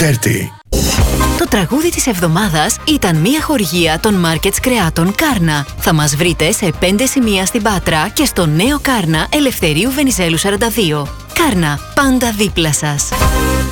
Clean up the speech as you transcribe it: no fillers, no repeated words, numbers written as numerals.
30. Το τραγούδι της εβδομάδας ήταν μια χορηγία των Markets Κρεάτων Κάρνα. Θα μας βρείτε σε 5 σημεία στην Πάτρα και στο νέο Κάρνα Ελευθερίου Βενιζέλου 42. Κάρνα, πάντα δίπλα σας.